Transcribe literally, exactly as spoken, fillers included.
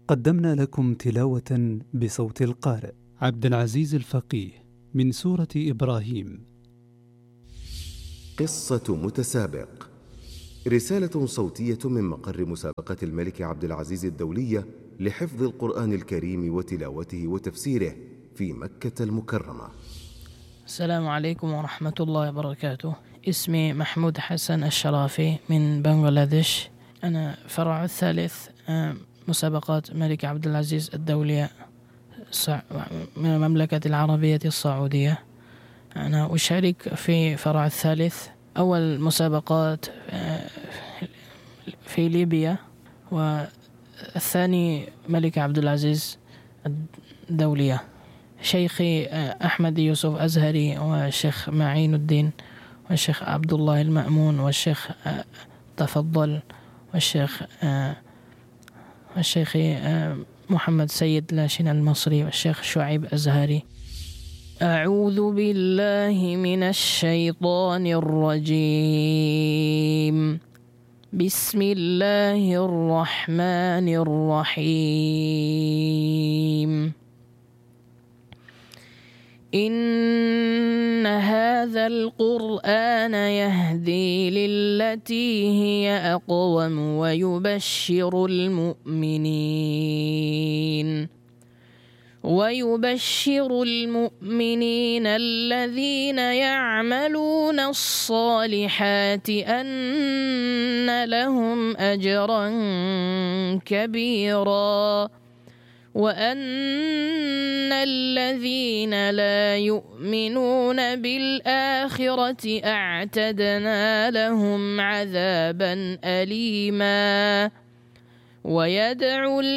قدمنا لكم تلاوة بصوت القارئ عبد العزيز الفقيه من سورة إبراهيم. قصة متسابق، رسالة صوتية من مقر مسابقة الملك عبد العزيز الدولية لحفظ القرآن الكريم وتلاوته وتفسيره في مكة المكرمة. السلام عليكم ورحمة الله وبركاته. اسمي محمود حسن الشرافي من بنغلاديش. أنا فرع الثالث مسابقات الملك عبد العزيز الدولية من المملكة العربية السعودية. أنا أشارك في فرع الثالث. أول مسابقات في ليبيا، والثاني ملك عبد العزيز الدولية. شيخي أحمد يوسف أزهري، والشيخ معين الدين، والشيخ عبد الله المأمون، والشيخ تفضل، والشيخ الشيخ محمد سيد لاشين المصري، والشيخ شعيب أزهري. أعوذ بالله من الشيطان الرجيم. بسم الله الرحمن الرحيم. إن هذا القرآن يهدي للتي هي أقوم ويبشر المؤمنين ويبشر المؤمنين الذين يعملون الصالحات أن لهم أجرا كبيرا، وأن الذين لا يؤمنون بالآخرة أعتدنا لهم عذابا أليما. ويدعو